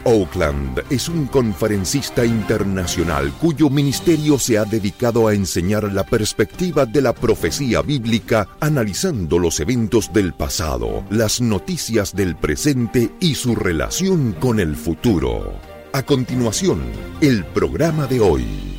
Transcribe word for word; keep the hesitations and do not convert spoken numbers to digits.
Oakland es un conferencista internacional cuyo ministerio se ha dedicado a enseñar la perspectiva de la profecía bíblica, analizando los eventos del pasado, las noticias del presente y su relación con el futuro. A continuación, el programa de hoy.